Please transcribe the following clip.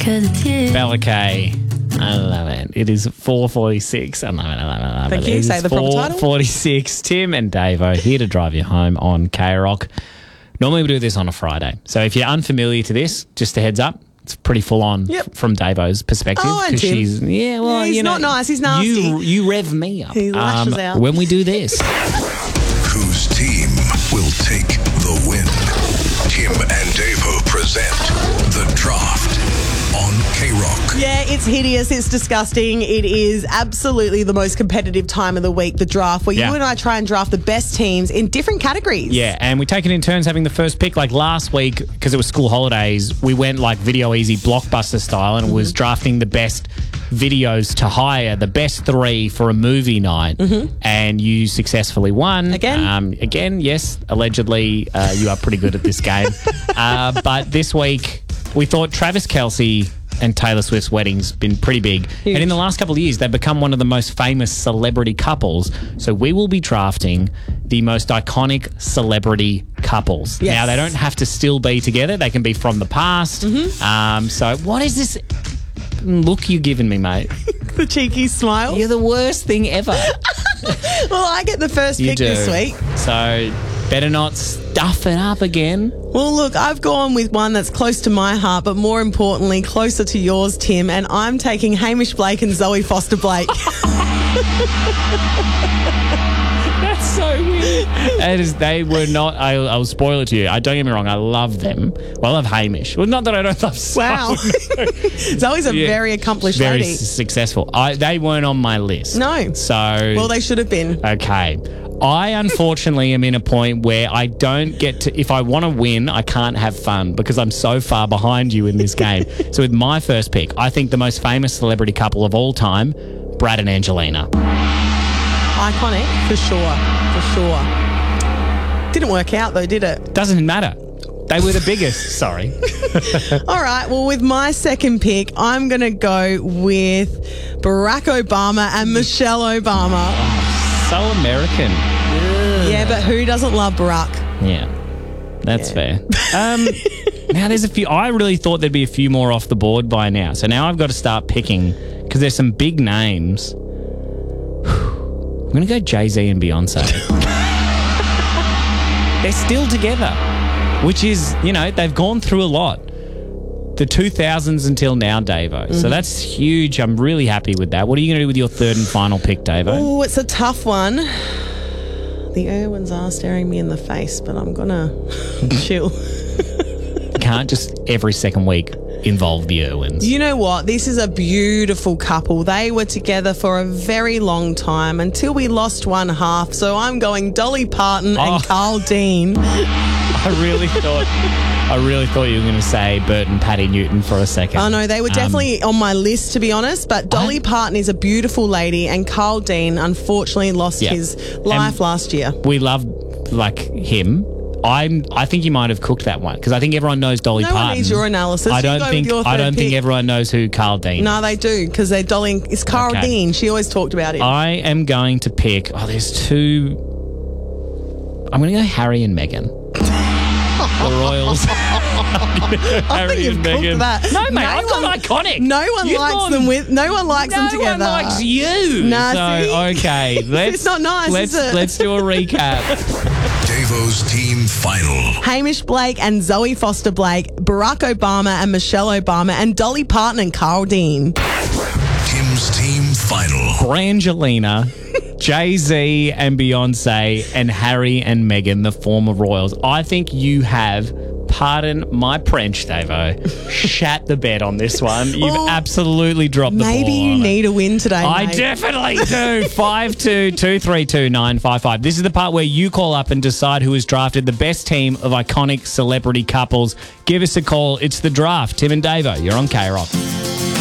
'cause it's you. Bella Kay. I love it. It is 4:46. I love it. I love it. Thank you. Say the proper title. 4:46. Tim and Davo here to drive you home on K-Rock. Normally we do this on a Friday. So if you're unfamiliar to this, just a heads up. It's pretty full on from Davo's perspective. Oh, and Tim. He's not nice. He's nasty. You rev me up. He lashes out. When we do this. Whose team will take the win? Tim and Davo present The Draft on K-Rock. Yeah, it's hideous. It's disgusting. It is absolutely the most competitive time of the week, the draft, where you and I try and draft the best teams in different categories. Yeah, and we take it in turns having the first pick. Like last week, because it was school holidays, we went like Video Easy Blockbuster style and was drafting the best videos to hire, the best 3 for a movie night, and you successfully won. Again, yes, allegedly you are pretty good at this game. But this week, we thought Travis Kelce and Taylor Swift's wedding's been pretty big. Huge. And in the last couple of years, they've become one of the most famous celebrity couples. So we will be drafting the most iconic celebrity couples. Yes. Now, they don't have to still be together. They can be from the past. So what is this look you're giving me, mate? The cheeky smile. You're the worst thing ever. Well, I get the first pick this week. So better not stuff it up again. Well, look, I've gone with one that's close to my heart, but more importantly, closer to yours, Tim, and I'm taking Hamish Blake and Zoe Foster-Blake. That's so weird. They were not. I'll spoil it to you. Don't get me wrong. I love them. Well, I love Hamish. Well, not that I don't love Zoe. Wow. Zoe's a very accomplished very lady. Successful. They weren't on my list. No. So. Well, they should have been. Okay. I unfortunately am in a point where I don't get to, if I want to win, I can't have fun because I'm so far behind you in this game. So with my first pick, I think the most famous celebrity couple of all time, Brad and Angelina. Iconic, for sure. Didn't work out though, did it? Doesn't matter. They were the biggest. Sorry. All right. Well, with my second pick, I'm going to go with Barack Obama and Michelle Obama. So American. Yeah, but who doesn't love Barack? Yeah, that's fair. Now there's a few. I really thought there'd be a few more off the board by now. So now I've got to start picking because there's some big names. I'm going to go Jay-Z and Beyonce. They're still together, which is, they've gone through a lot. The 2000s until now, Davo. So that's huge. I'm really happy with that. What are you going to do with your third and final pick, Davo? Oh, it's a tough one. The Irwins are staring me in the face, but I'm going to chill. You can't just every second week involve the Irwins. You know what? This is a beautiful couple. They were together for a very long time until we lost one half. So I'm going Dolly Parton and Carl Dean. I really thought you were going to say Bert and Patty Newton for a second. Oh, no, they were definitely on my list, to be honest. But Dolly Parton is a beautiful lady, and Carl Dean unfortunately lost his life last year. We love, him. I think you might have cooked that one because I think everyone knows Dolly Parton. No one needs your analysis. I don't think everyone knows who Carl Dean is. No, they do because they're Dolly. It's Carl Dean. She always talked about him. I am going to pick. There's two. I'm going to go Harry and Meghan. The Royals. I think you've cooked that. No, mate, I've got iconic. No one likes them together. No one likes you. Nah, so, okay. It's not nice, is it? Let's do a recap. Davo's team final. Hamish Blake and Zoe Foster-Blake, Barack Obama and Michelle Obama, and Dolly Parton and Carl Dean. Tim's team final. Brangelina, Jay-Z and Beyonce, and Harry and Meghan, the former royals. I think you have, pardon my French, Davo, shat the bed on this one. You've absolutely dropped the ball. Maybe you need a win today, I mate. definitely do. 52232955. This is the part where you call up and decide who has drafted the best team of iconic celebrity couples. Give us a call. It's The Draft. Tim and Davo, you're on K-Rock.